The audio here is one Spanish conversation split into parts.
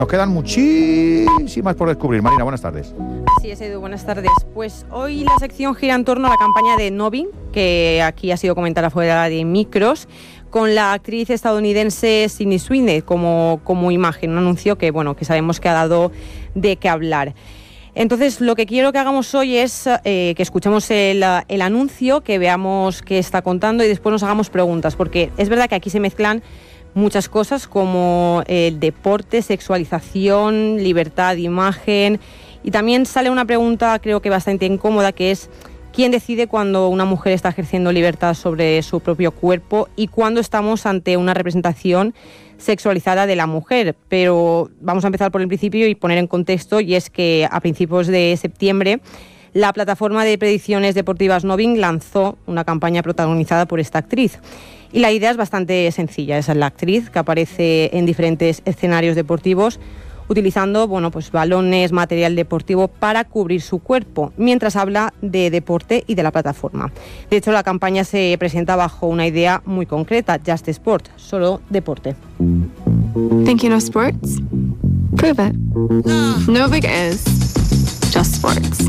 Nos quedan muchísimas por descubrir. Marina, buenas tardes. Así es, Edu, buenas tardes. Pues hoy la sección gira en torno a la campaña de Novin, que aquí ha sido comentada fuera de micros, con la actriz estadounidense Sydney Sweeney como imagen, un anuncio que sabemos que ha dado de qué hablar. Entonces, lo que quiero que hagamos hoy es que escuchemos el anuncio, que veamos qué está contando y después nos hagamos preguntas, porque es verdad que aquí se mezclan muchas cosas como el deporte, sexualización, libertad de imagen, y también sale una pregunta creo que bastante incómoda, que es ¿quién decide cuando una mujer está ejerciendo libertad sobre su propio cuerpo y cuándo estamos ante una representación sexualizada de la mujer? Pero vamos a empezar por el principio y poner en contexto, y es que a principios de septiembre la plataforma de predicciones deportivas Novin lanzó una campaña protagonizada por esta actriz. Y la idea es bastante sencilla. Es la actriz que aparece en diferentes escenarios deportivos utilizando balones, material deportivo para cubrir su cuerpo, mientras habla de deporte y de la plataforma. De hecho, la campaña se presenta bajo una idea muy concreta: Just Sport, solo deporte. Thinking of sports? Prove it. No big is. Just sports.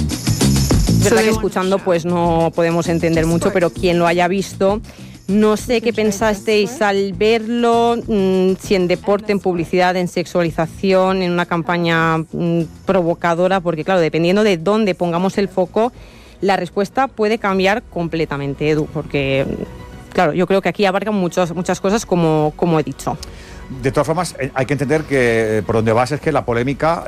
Es verdad que escuchando pues no podemos entender mucho, pero quien lo haya visto, no sé qué pensasteis al verlo, si en deporte, en publicidad, en sexualización, en una campaña provocadora, porque claro, dependiendo de dónde pongamos el foco, la respuesta puede cambiar completamente, Edu, porque claro, yo creo que aquí abarcan muchas cosas como he dicho. De todas formas, hay que entender que por donde vas es que la polémica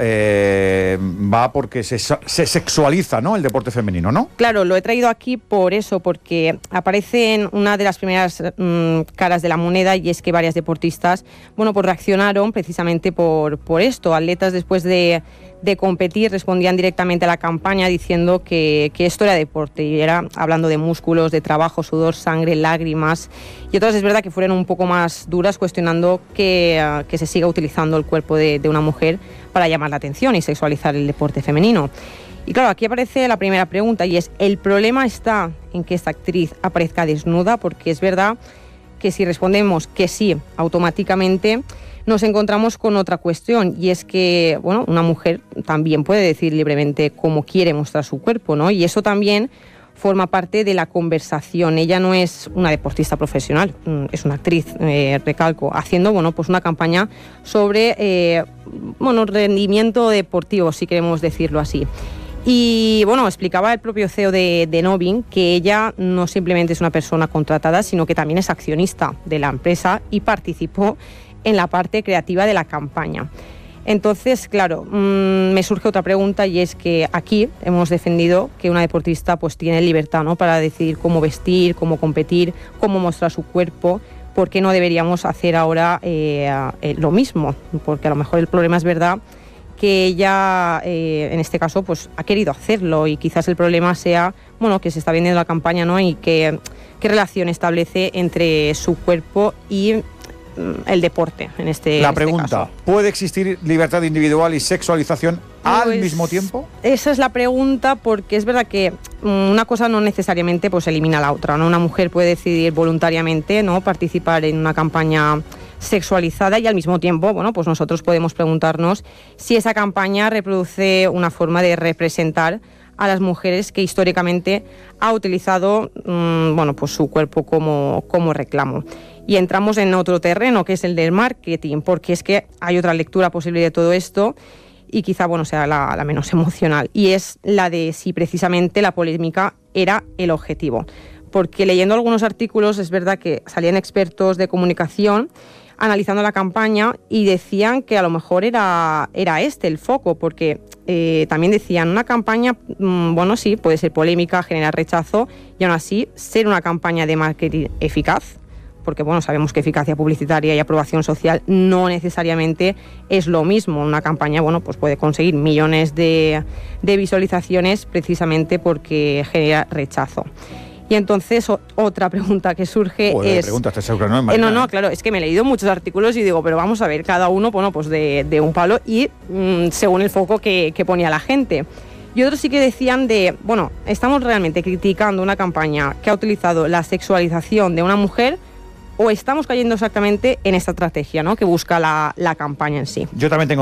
va porque se sexualiza, ¿no?, el deporte femenino, ¿no? Claro, lo he traído aquí por eso, porque aparece en una de las primeras caras de la moneda, y es que varias deportistas, pues reaccionaron precisamente por esto. Atletas, después de competir, respondían directamente a la campaña diciendo que esto era deporte, y era hablando de músculos, de trabajo, sudor, sangre, lágrimas, y otras es verdad que fueron un poco más duras, cuestionando que se siga utilizando el cuerpo de una mujer para llamar la atención y sexualizar el deporte femenino. Y claro, aquí aparece la primera pregunta, y es: ¿el problema está en que esta actriz aparezca desnuda? Porque es verdad que si respondemos que sí automáticamente, nos encontramos con otra cuestión, y es que una mujer también puede decir libremente cómo quiere mostrar su cuerpo, ¿no? Y eso también forma parte de la conversación. Ella no es una deportista profesional, es una actriz, recalco, haciendo una campaña sobre rendimiento deportivo, si queremos decirlo así. Y explicaba el propio CEO de Novin que ella no simplemente es una persona contratada, sino que también es accionista de la empresa y participó en la parte creativa de la campaña. Entonces, claro, me surge otra pregunta, y es que aquí hemos defendido que una deportista pues tiene libertad, ¿no?, para decidir cómo vestir, cómo competir, cómo mostrar su cuerpo. ¿Por qué no deberíamos hacer ahora lo mismo? Porque a lo mejor el problema es verdad que ella, en este caso, pues ha querido hacerlo, y quizás el problema sea, que se está vendiendo la campaña, ¿no?, y qué relación establece entre su cuerpo y el deporte en este caso. La pregunta: ¿puede existir libertad individual y sexualización al mismo tiempo? Esa es la pregunta, porque es verdad que una cosa no necesariamente pues elimina la otra, ¿no? Una mujer puede decidir voluntariamente, ¿no?, participar en una campaña sexualizada, y al mismo tiempo, pues nosotros podemos preguntarnos si esa campaña reproduce una forma de representar a las mujeres que históricamente ha utilizado pues su cuerpo como reclamo. Y entramos en otro terreno, que es el del marketing, porque es que hay otra lectura posible de todo esto, y quizá sea la menos emocional, y es la de si precisamente la polémica era el objetivo. Porque leyendo algunos artículos es verdad que salían expertos de comunicación analizando la campaña y decían que a lo mejor era este el foco, porque también decían, una campaña, sí, puede ser polémica, generar rechazo, y aún así ser una campaña de marketing eficaz, porque sabemos que eficacia publicitaria y aprobación social no necesariamente es lo mismo. Una campaña pues puede conseguir millones de visualizaciones precisamente porque genera rechazo. Y entonces otra pregunta que surge es... No, claro, es que me he leído muchos artículos y digo, pero vamos a ver, cada uno pues de un palo y según el foco que ponía la gente. Y otros sí que decían ¿estamos realmente criticando una campaña que ha utilizado la sexualización de una mujer, o estamos cayendo exactamente en esta estrategia, ¿no?, que busca la campaña en sí? Yo también tengo